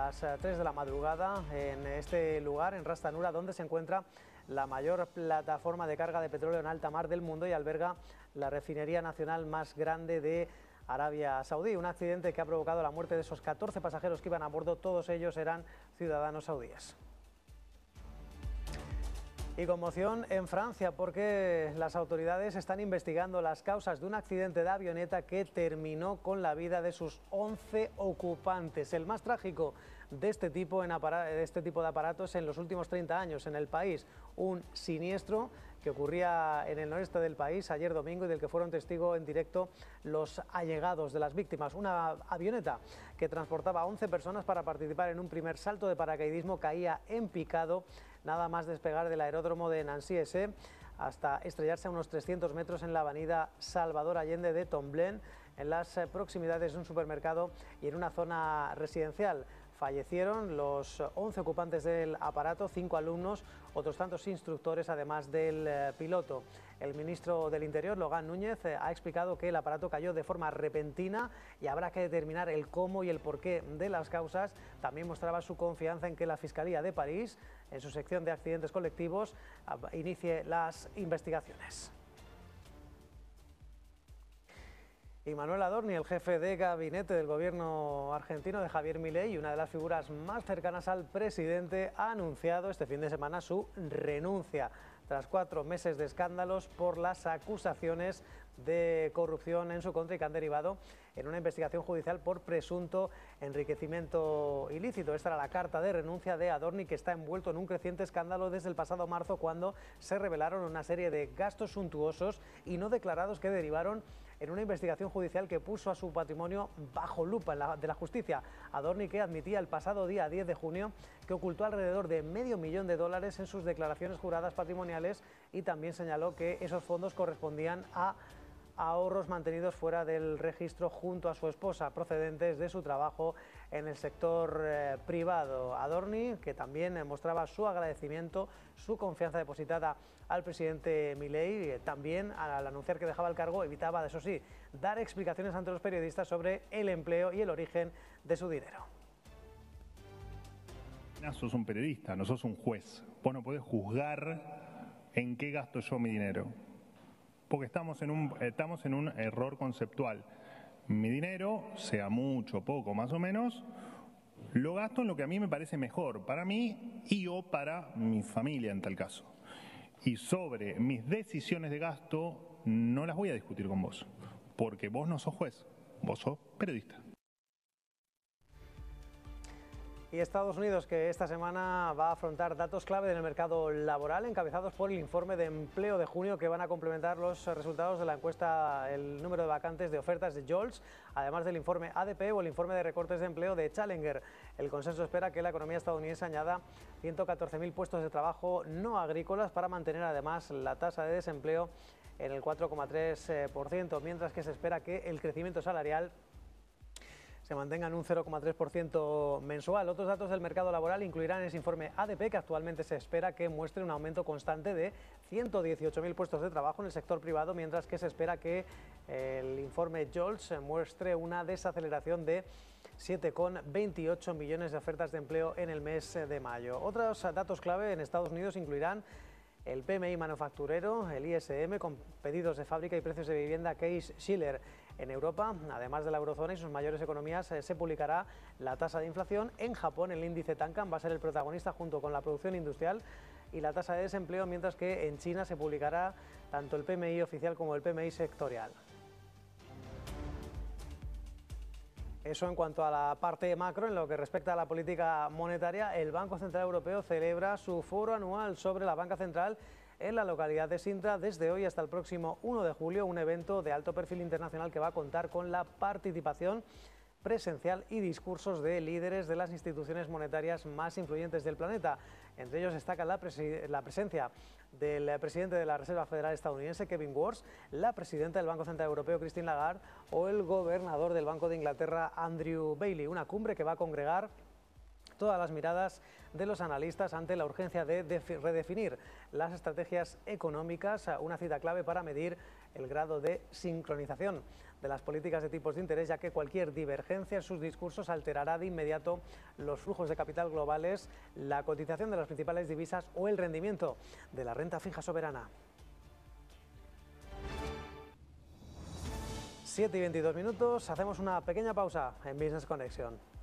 las 3 de la madrugada en este lugar, en Ras Tanura, donde se encuentra la mayor plataforma de carga de petróleo en alta mar del mundo y alberga la refinería nacional más grande de Arabia Saudí. Un accidente que ha provocado la muerte de esos 14 pasajeros que iban a bordo, todos ellos eran ciudadanos saudíes. Y conmoción en Francia porque las autoridades están investigando las causas de un accidente de avioneta que terminó con la vida de sus 11 ocupantes. El más trágico de este tipo de aparatos en los últimos 30 años en el país. Un siniestro que ocurría en el noreste del país ayer domingo y del que fueron testigo en directo los allegados de las víctimas. Una avioneta que transportaba a 11 personas para participar en un primer salto de paracaidismo caía en picado nada más despegar del aeródromo de Nancy-Essé hasta estrellarse a unos 300 metros en la avenida Salvador Allende de Tomblain, en las proximidades de un supermercado y en una zona residencial. Fallecieron los 11 ocupantes del aparato, 5 alumnos, otros tantos instructores, además del piloto. El ministro del Interior, Logan Núñez, ha explicado que el aparato cayó de forma repentina y habrá que determinar el cómo y el porqué de las causas. También mostraba su confianza en que la Fiscalía de París, en su sección de accidentes colectivos, inicie las investigaciones. Y Manuel Adorni, el jefe de gabinete del gobierno argentino de Javier Milei y una de las figuras más cercanas al presidente, ha anunciado este fin de semana su renuncia tras 4 meses de escándalos por las acusaciones de corrupción en su contra y que han derivado en una investigación judicial por presunto enriquecimiento ilícito. Esta era la carta de renuncia de Adorni, que está envuelto en un creciente escándalo desde el pasado marzo, cuando se revelaron una serie de gastos suntuosos y no declarados que derivaron en una investigación judicial que puso a su patrimonio bajo lupa de la justicia. Adorni, que admitía el pasado día 10 de junio que ocultó alrededor de $500.000 en sus declaraciones juradas patrimoniales, y también señaló que esos fondos correspondían a ahorros mantenidos fuera del registro junto a su esposa, procedentes de su trabajo en el sector privado. Adorni, que también mostraba su agradecimiento, su confianza depositada al presidente Milei, también al anunciar que dejaba el cargo evitaba, eso sí, dar explicaciones ante los periodistas sobre el empleo y el origen de su dinero. No sos un periodista, no sos un juez. Vos no podés juzgar en qué gasto yo mi dinero, porque estamos en un error conceptual. Mi dinero, sea mucho, poco, más o menos, lo gasto en lo que a mí me parece mejor, para mí y o para mi familia en tal caso. Y sobre mis decisiones de gasto no las voy a discutir con vos, porque vos no sos juez, vos sos periodista. Y Estados Unidos, que esta semana va a afrontar datos clave del mercado laboral, encabezados por el informe de empleo de junio, que van a complementar los resultados de la encuesta, el número de vacantes de ofertas de JOLTS, además del informe ADP o el informe de recortes de empleo de Challenger. El consenso espera que la economía estadounidense añada 114.000 puestos de trabajo no agrícolas, para mantener además la tasa de desempleo en el 4,3%, mientras que se espera que el crecimiento salarial se mantengan un 0,3% mensual. Otros datos del mercado laboral incluirán ese informe ADP, que actualmente se espera que muestre un aumento constante de 118.000 puestos de trabajo en el sector privado, mientras que se espera que el informe JOLTS muestre una desaceleración de 7,28 millones de ofertas de empleo en el mes de mayo. Otros datos clave en Estados Unidos incluirán el PMI manufacturero, el ISM, con pedidos de fábrica y precios de vivienda Case-Shiller. En Europa, además de la eurozona y sus mayores economías, se publicará la tasa de inflación. En Japón, el índice Tankan va a ser el protagonista junto con la producción industrial y la tasa de desempleo, mientras que en China se publicará tanto el PMI oficial como el PMI sectorial. Eso en cuanto a la parte macro. En lo que respecta a la política monetaria, el Banco Central Europeo celebra su foro anual sobre la banca central en la localidad de Sintra desde hoy hasta el próximo 1 de julio, un evento de alto perfil internacional que va a contar con la participación presencial y discursos de líderes de las instituciones monetarias más influyentes del planeta. Entre ellos destaca la presencia del presidente de la Reserva Federal estadounidense, Kevin Warsh, la presidenta del Banco Central Europeo, Christine Lagarde, o el gobernador del Banco de Inglaterra, Andrew Bailey. Una cumbre que va a congregar todas las miradas de los analistas ante la urgencia de redefinir las estrategias económicas, una cita clave para medir el grado de sincronización de las políticas de tipos de interés, ya que cualquier divergencia en sus discursos alterará de inmediato los flujos de capital globales, la cotización de las principales divisas o el rendimiento de la renta fija soberana. 7:22, hacemos una pequeña pausa en Business Connection.